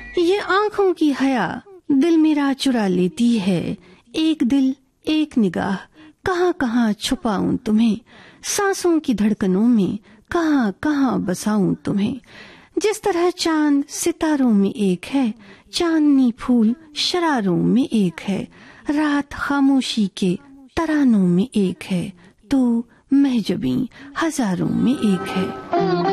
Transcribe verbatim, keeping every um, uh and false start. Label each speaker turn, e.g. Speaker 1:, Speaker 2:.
Speaker 1: ये आंखों की हया दिल मेरा चुरा लेती है, एक दिल एक निगाह कहाँ कहाँ छुपाऊं तुम्हें, सांसों की धड़कनों में कहाँ कहाँ बसाऊं तुम्हें। जिस तरह चांद सितारों में एक है, चांदनी फूल शरारों में एक है, रात खामोशी के तरानों में एक है, तो महजबी हजारों में एक है।